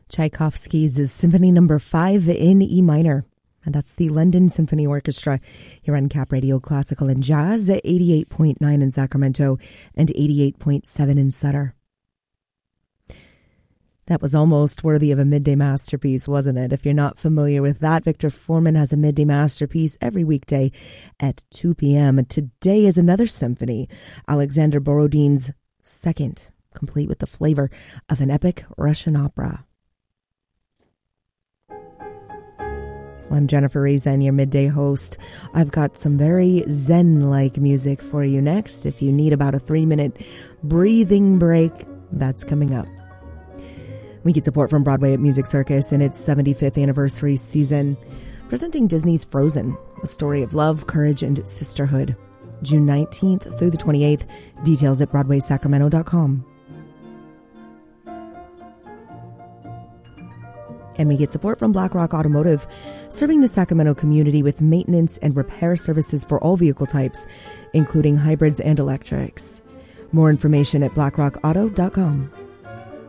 Tchaikovsky's Symphony No. 5 in E minor. And that's the London Symphony Orchestra here on Cap Radio Classical and Jazz at 88.9 in Sacramento and 88.7 in Sutter. That was almost worthy of a midday masterpiece, wasn't it? If you're not familiar with that, Victor Foreman has a midday masterpiece every weekday at 2 p.m. And today is another symphony, Alexander Borodin's second, complete with the flavor of an epic Russian opera. I'm Jennifer Rezen, your midday host. I've got some very zen-like music for you next. If you need about a 3-minute breathing break, that's coming up. We get support from Broadway at Music Circus in its 75th anniversary season, presenting Disney's Frozen, a story of love, courage, and sisterhood. June 19th through the 28th. Details at BroadwaySacramento.com. And we get support from BlackRock Automotive, serving the Sacramento community with maintenance and repair services for all vehicle types, including hybrids and electrics. More information at BlackRockAuto.com.